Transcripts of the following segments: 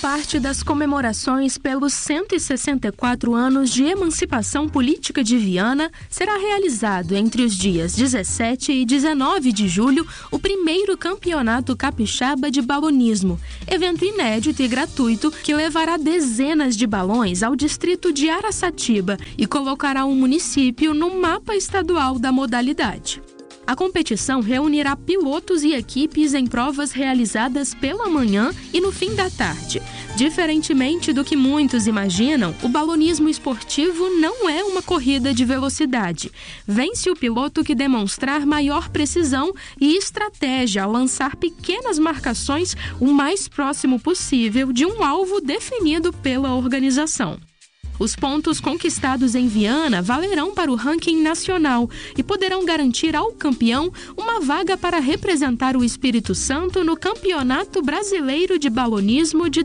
parte das comemorações pelos 164 anos de emancipação política de Viana, será realizado entre os dias 17 e 19 de julho o primeiro Campeonato Capixaba de Balonismo, evento inédito e gratuito que levará dezenas de balões ao distrito de Araçatiba e colocará o município no mapa estadual da modalidade. A competição reunirá pilotos e equipes em provas realizadas pela manhã e no fim da tarde. Diferentemente do que muitos imaginam, o balonismo esportivo não é uma corrida de velocidade. Vence o piloto que demonstrar maior precisão e estratégia ao lançar pequenas marcações o mais próximo possível de um alvo definido pela organização. Os pontos conquistados em Viana valerão para o ranking nacional e poderão garantir ao campeão uma vaga para representar o Espírito Santo no Campeonato Brasileiro de Balonismo de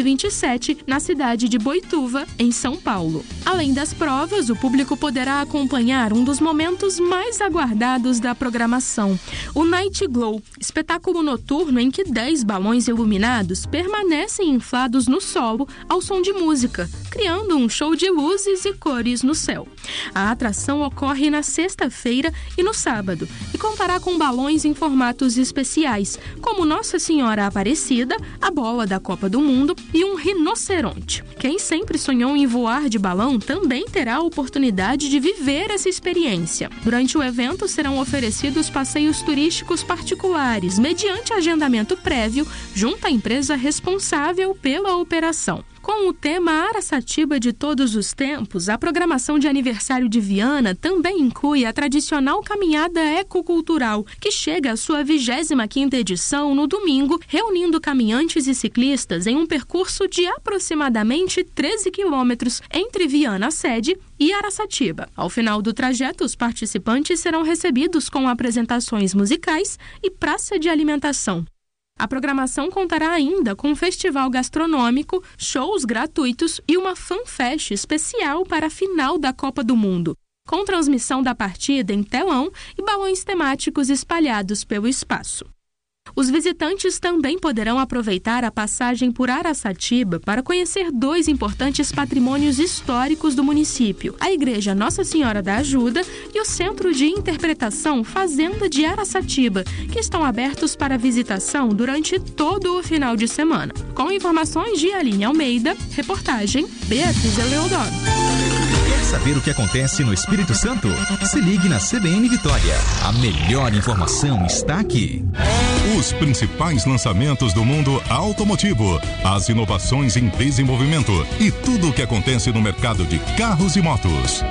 2027, na cidade de Boituva, em São Paulo. Além das provas, o público poderá acompanhar um dos momentos mais aguardados da programação, o Night Glow, espetáculo noturno em que 10 balões iluminados permanecem inflados no solo ao som de música, criando um show de luzes e cores no céu. A atração ocorre na sexta-feira e no sábado e contará com balões em formatos especiais, como Nossa Senhora Aparecida, a bola da Copa do Mundo e um rinoceronte. Quem sempre sonhou em voar de balão também terá a oportunidade de viver essa experiência. Durante o evento serão oferecidos passeios turísticos particulares, mediante agendamento prévio, junto à empresa responsável pela operação. Com o tema Araçatiba de todos os tempos, a programação de aniversário de Viana também inclui a tradicional caminhada ecocultural, que chega à sua 25ª edição no domingo, reunindo caminhantes e ciclistas em um percurso de aproximadamente 13 quilômetros entre Viana sede e Araçatiba. Ao final do trajeto, os participantes serão recebidos com apresentações musicais e praça de alimentação. A programação contará ainda com um festival gastronômico, shows gratuitos e uma fanfest especial para a final da Copa do Mundo, com transmissão da partida em telão e balões temáticos espalhados pelo espaço. Os visitantes também poderão aproveitar a passagem por Araçatiba para conhecer 2 importantes patrimônios históricos do município, a Igreja Nossa Senhora da Ajuda e o Centro de Interpretação Fazenda de Araçatiba, que estão abertos para visitação durante todo o final de semana. Com informações de Aline Almeida, reportagem Beatriz Eleodoro. Quer saber o que acontece no Espírito Santo? Se ligue na CBN Vitória. A melhor informação está aqui. Os principais lançamentos do mundo automotivo, as inovações em desenvolvimento e tudo o que acontece no mercado de carros e motos.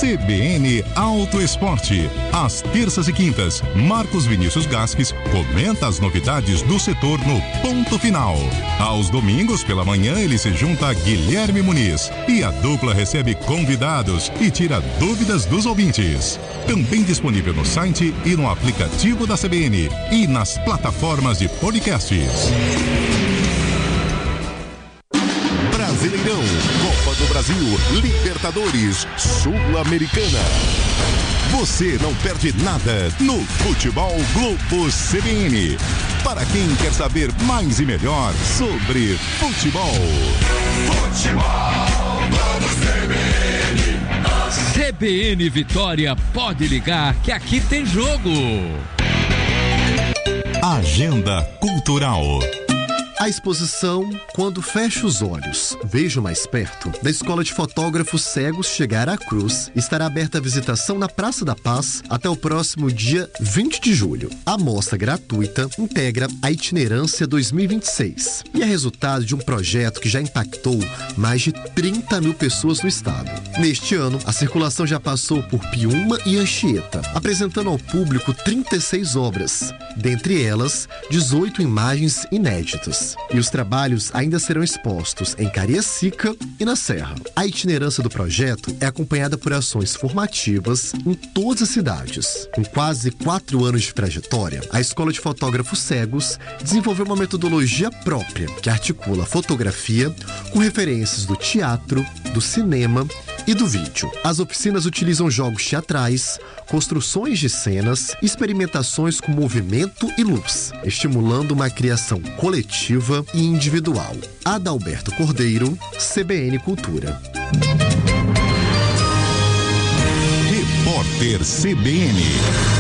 CBN Auto Esporte. Às terças e quintas, Marcos Vinícius Gasques comenta as novidades do setor no Ponto Final. Aos domingos pela manhã ele se junta a Guilherme Muniz e a dupla recebe convidados e tira dúvidas dos ouvintes. Também disponível no site e no aplicativo da CBN e nas plataformas de podcasts. Brasileirão, Copa do Brasil, Libertadores, Sul-Americana. Você não perde nada no Futebol Globo CBN. Para quem quer saber mais e melhor sobre futebol. Futebol Globo CBN. CBN Vitória, pode ligar que aqui tem jogo. Agenda Cultural. A exposição Quando Fecho os Olhos, Vejo Mais Perto, da Escola de Fotógrafos Cegos Chegar à Cruz, estará aberta à visitação na Praça da Paz até o próximo dia 20 de julho. A mostra gratuita integra a Itinerância 2026 e é resultado de um projeto que já impactou mais de 30 mil pessoas no estado. Neste ano, a circulação já passou por Piúma e Anchieta, apresentando ao público 36 obras, dentre elas 18 imagens inéditas. E os trabalhos ainda serão expostos em Cariacica e na Serra. A itinerância do projeto é acompanhada por ações formativas em todas as cidades. Com quase 4 anos de trajetória, a Escola de Fotógrafos Cegos desenvolveu uma metodologia própria que articula fotografia com referências do teatro, do cinema e do vídeo. As oficinas utilizam jogos teatrais, construções de cenas, experimentações com movimento e luz, estimulando uma criação coletiva e individual. Adalberto Cordeiro, CBN Cultura. Repórter CBN.